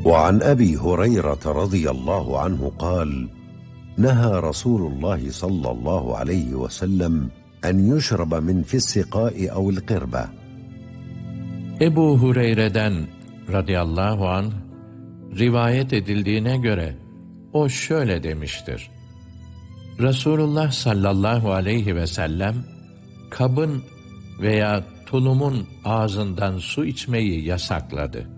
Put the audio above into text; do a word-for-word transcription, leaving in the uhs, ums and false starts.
وعن أبي هريرة رضي الله عنه قال: نهى رسول الله صلى الله عليه وسلم أن يشرب من في السقاء أو القربة. Ebu Hureyre'den radıyallahu anh rivayet edildiğine göre o şöyle demiştir: Resulullah sallallahu aleyhi ve sellem kabın veya tulumun ağzından su içmeyi yasakladı.